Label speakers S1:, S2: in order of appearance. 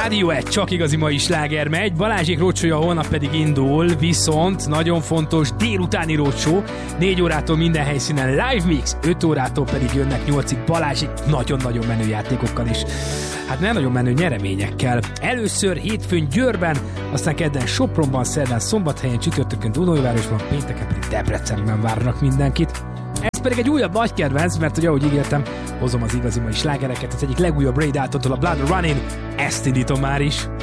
S1: rádió, egy csak igazi mai sláger megy, Balázsék roadshow-ja holnap pedig indul, viszont nagyon fontos délutáni roadshow, 4 órától minden helyszínen live mix, 5 órától pedig jönnek 8-ig Balázsék nagyon-nagyon menő játékokkal is. Hát nem nagyon menő nyereményekkel. Először hétfőn Győrben, aztán kedden Sopronban, szerdán Szombathelyen, csütörtökön Dunajvárosban, pénteken pedig Debrecenben várnak mindenkit. Ez pedig egy újabb nagy kedvenc, mert ugye ahogy ígértem, hozom az igazi mai slágereket, az egyik legújabb Ray Daltontól, a Blood Running, ezt indítom már is.